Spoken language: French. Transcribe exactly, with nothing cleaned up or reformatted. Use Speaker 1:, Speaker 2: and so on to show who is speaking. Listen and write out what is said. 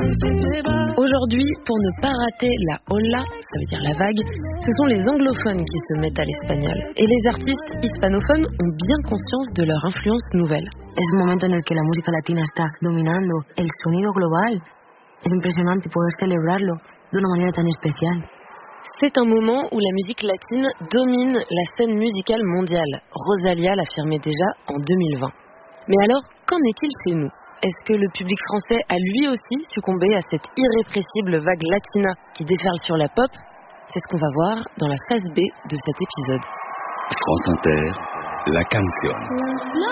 Speaker 1: Aujourd'hui, pour ne pas rater la ola, ça veut dire la vague, ce sont les anglophones qui se mettent à l'espagnol. Et les artistes hispanophones ont bien conscience de leur influence nouvelle.
Speaker 2: Es un momento en el que la música latina está dominando el sonido global. Es impresionante poder celebrarlo de una manera tan especial.
Speaker 1: C'est un moment où la musique latine domine la scène musicale mondiale. Rosalía l'affirmait déjà en deux mille vingt. Mais alors, qu'en est-il chez nous ? Est-ce que le public français a lui aussi succombé à cette irrépressible vague latina qui déferle sur la pop ? C'est ce qu'on va voir dans la phase B de cet épisode.
Speaker 3: France Inter, la canción.